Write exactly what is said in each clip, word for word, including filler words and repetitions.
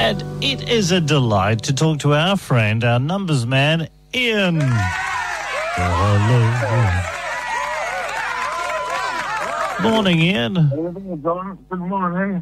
And it is a delight to talk to our friend, our numbers man, Ian. Hello. Morning, Ian. Hello, John. Good morning.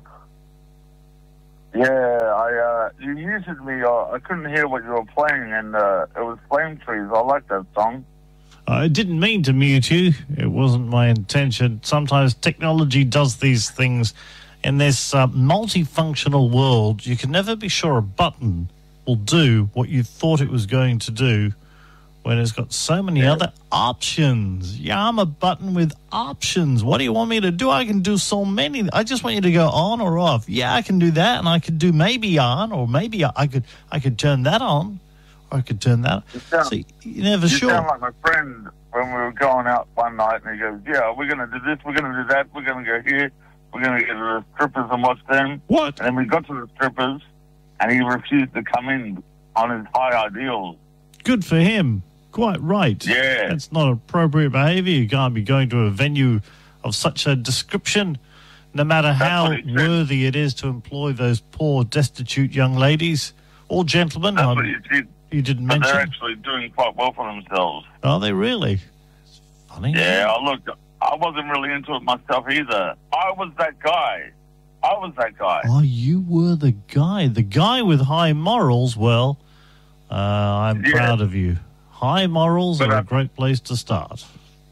Yeah, I uh, you muted me. Uh, I couldn't hear what you were playing, and uh, it was Flame Trees. I like that song. I didn't mean to mute you. It wasn't my intention. Sometimes technology does these things. In this uh, multifunctional world, you can never be sure a button will do what you thought it was going to do when it's got so many yeah. other options. Yeah, I'm a button with options. What do you want me to do? I can do so many. I just want you to go on or off. Yeah, I can do that, and I could do maybe on, or maybe I could I could turn that on, or I could turn that on. You sound, so you're never you sure. You sound like my friend when we were going out one night, and he goes, yeah, we're going to do this, we're going to do that, we're going to go here, we're going to go to the strippers and watch them. What? And then we got to the strippers, and he refused to come in on his high ideals. Good for him. Quite right. Yeah. That's not appropriate behaviour. You can't be going to a venue of such a description, no matter That's how worthy it is to employ those poor, destitute young ladies or gentlemen. That's um, what you did. You didn't but mention. they're actually doing quite well for themselves. Are they really? It's funny. Yeah, I looked. I wasn't really into it myself either. I was that guy. I was that guy. Oh, you were the guy. The guy with high morals. Well, uh, I'm yeah. proud of you. High morals but, are uh, a great place to start.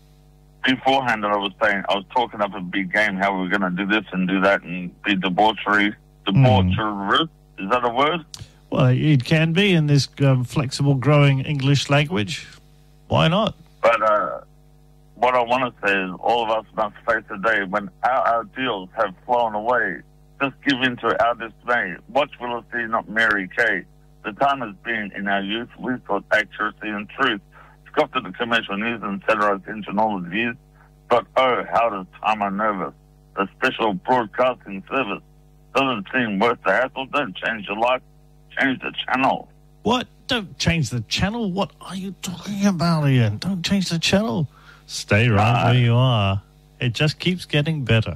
Beforehand, I was saying, I was talking up a big game, how we were going to do this and do that and be debauchery. Debaucherous? Mm. Is that a word? Well, it can be in this um, flexible, growing English language. Why not? But uh, what I want to say is all of us must face a day when our ideals have flown away. Just give in to our dismay. Watch Willis D., not Mary Kay. The time has been in our youth. We thought accuracy and truth. Scoffed at the commercial news and set our attention all the views. But oh, how does time are nervous. The special broadcasting service doesn't seem worth the hassle. Don't change your life. Change the channel. What? Don't change the channel? What are you talking about, Ian? Don't change the channel. Stay right uh, where you are. It just keeps getting better.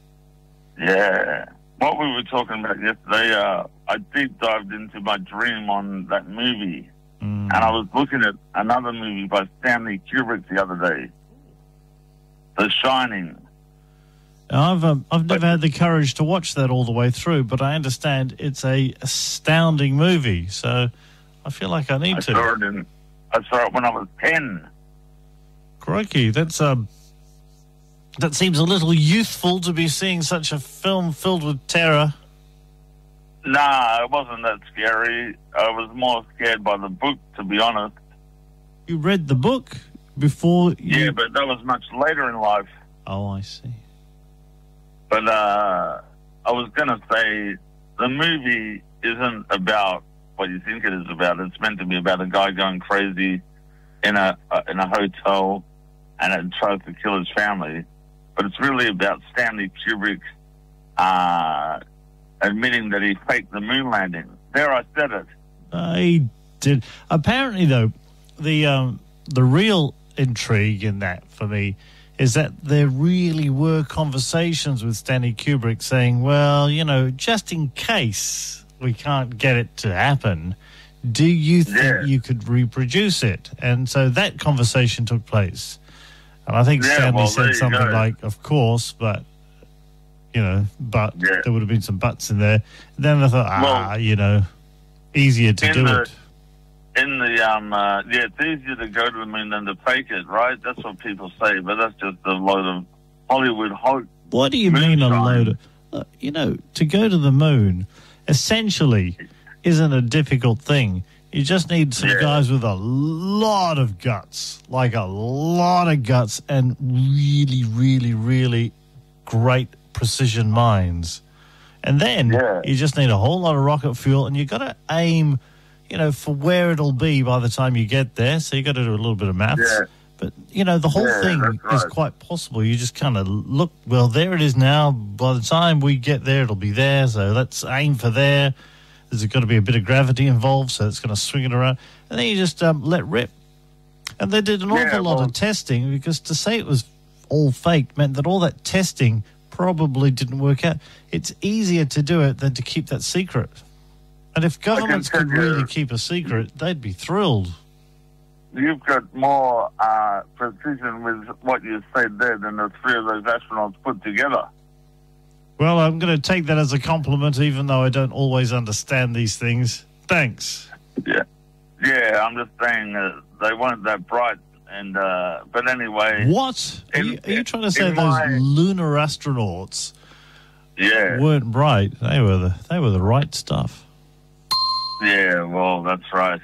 Yeah. What we were talking about yesterday, uh, I deep dived into my dream on that movie. Mm. And I was looking at another movie by Stanley Kubrick the other day. The Shining. I've um, I've never but, had the courage to watch that all the way through, but I understand it's a astounding movie. So I feel like I need I to. Saw it in, I saw it when I was ten. Crikey, that's um. That seems a little youthful to be seeing such a film filled with terror. Nah, it wasn't that scary. I was more scared by the book, to be honest. You read the book before you... Yeah, but that was much later in life. Oh, I see. But uh, I was going to say, the movie isn't about what you think it is about. It's meant to be about a guy going crazy in a uh, in a hotel and it tries to kill his family. But it's really about Stanley Kubrick uh, admitting that he faked the moon landing. There, I said it. I did. Apparently, though, the um, the real intrigue in that for me is that there really were conversations with Stanley Kubrick saying, well, you know, just in case we can't get it to happen, do you think yeah. you could reproduce it? And so that conversation took place. And I think yeah, Stanley well, said something go. like, of course, but, you know, but yeah. there would have been some buts in there. And then I thought, ah, well, you know, easier to do the, it. In the, um, uh, yeah, it's easier to go to the moon than to fake it, right? That's what people say, but that's just a load of Hollywood hope. What do you mean a load of... Uh, you know, to go to the moon essentially isn't a difficult thing. You just need some yeah. guys with a lot of guts, like a lot of guts and really, really, really great precision minds. And then yeah. you just need a whole lot of rocket fuel, and you've got to aim, you know, for where it'll be by the time you get there. So you've got to do a little bit of maths. Yeah. But, you know, the whole yeah, thing right. is quite possible. You just kind of look, well, there it is now. By the time we get there, it'll be there. So let's aim for there. There's got to be a bit of gravity involved, so it's going to swing it around. And then you just um, let rip. And they did an yeah, awful lot well, of testing, because to say it was all fake meant that all that testing probably didn't work out. It's easier to do it than to keep that secret. And if governments tell could you- really keep a secret, they'd be thrilled. You've got more uh, precision with what you said there than the three of those astronauts put together. Well, I'm going to take that as a compliment, even though I don't always understand these things. Thanks. Yeah, yeah. I'm just saying uh, they weren't that bright, and uh, but anyway. What? Are In- you, are you trying to say in those my- lunar astronauts Yeah, weren't bright? They were the they were the right stuff. yeah. Well, that's right.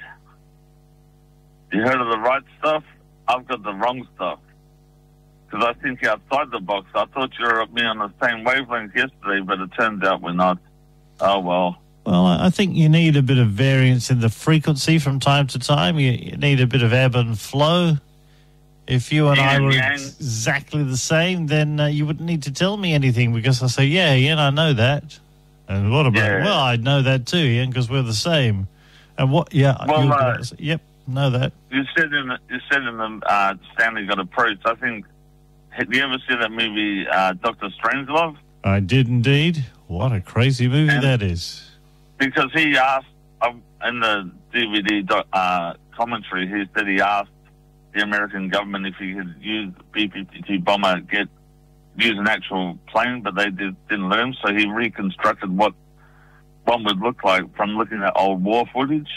You heard of the right stuff? I've got the wrong stuff. Because I think outside the box. I thought you were me on the same wavelength yesterday, but it turns out we're not. Oh well. Well, I I think you need a bit of variance in the frequency from time to time. You, you need a bit of ebb and flow. If you and Yin I and were yang. exactly the same, then uh, you wouldn't need to tell me anything because I say, yeah, Ian, I know that. And what about, Yeah. well, I know that too, Ian, because we're the same. And what, yeah, Well, you'll be uh, able to say, yep, know that. You said in the, you said in the uh, Stanley Got Approached. I think. Have you ever seen that movie, uh, Doctor Strangelove? I did indeed. What a crazy movie And- that is. Because he asked uh, in the D V D doc, uh, commentary, he said he asked the American government if he could use B fifty-two bomber, get use an actual plane, but they did, didn't let him. So he reconstructed what one would look like from looking at old war footage.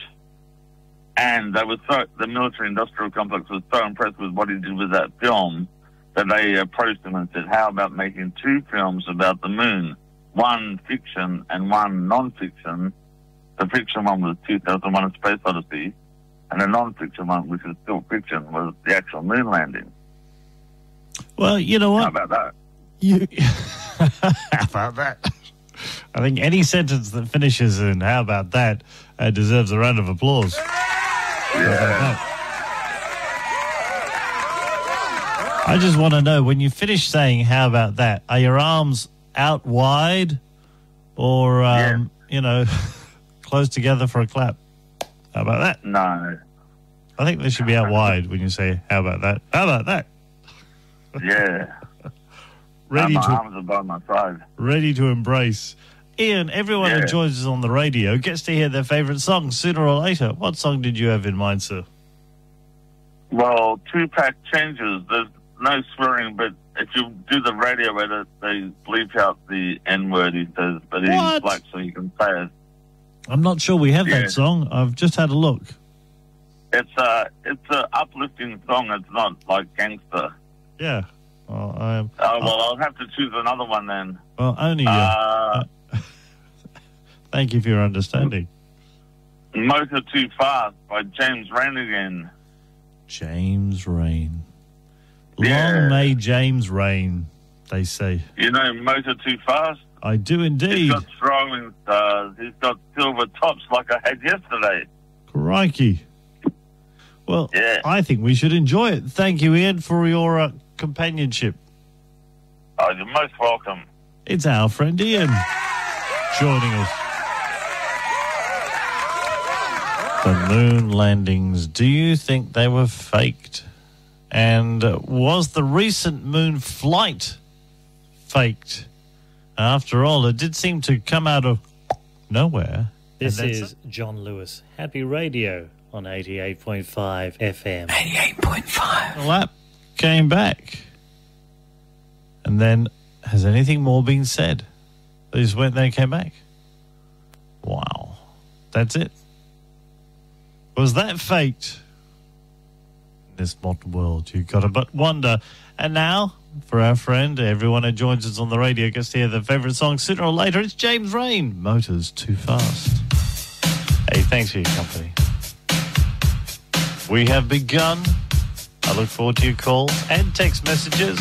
And they were so the military-industrial complex was so impressed with what he did with that film that they approached him and said, "How about making two films about the moon? One fiction and one non-fiction." The fiction one was two thousand one: A Space Odyssey, and the non-fiction one, which is still fiction, was the actual moon landing. Well, you know How what? about that? You, how about that? I think any sentence that finishes in "how about that" uh, deserves a round of applause. How about that? I just want to know, when you finish saying "how about that," are your arms out wide or, um, you know, close together for a clap? How about that? No. I think they should be out wide when you say "how about that." How about that? Yeah. Ready my to arms are by my side. ready to embrace. Ian, everyone who Yeah. joins us on the radio gets to hear their favourite song sooner or later. What song did you have in mind, sir? Well, Tupac changes. There's no swearing, but if you do the radio edit, they bleep out the N-word he says, but he's What? black, so you can say it. I'm not sure we have Yeah. that song. I've just had a look. It's a, it's a uplifting song. It's not like gangster. Yeah. Well, I, Uh, well, I'll have to choose another one then. well only you. Uh, Thank you for your understanding. Motor Too Fast by James Rannigan. James Rain. Yeah. Long may James reign, they say. You know Motor Too Fast? I do He's indeed. got throwing stars. He's got silver tops like I had yesterday. Crikey. Well, Yeah. I think we should enjoy it. Thank you, Ian, for your uh, companionship. Oh, you're most welcome. It's our friend Ian joining us. The moon landings, do you think they were faked? And uh, was the recent moon flight faked? After all, it did seem to come out of nowhere. This And that's is John Lewis, Happy Radio on eighty-eight point five F M. The lap came back. And then, has anything more been said? They just went there and came back. Wow. That's it. Was that faked? In this modern world, you've got to but wonder. And now, for our friend, everyone who joins us on the radio gets to hear their favourite song sooner or later. It's James Rain, Motors Too Fast. Hey, thanks for your company. We have begun. I look forward to your calls and text messages.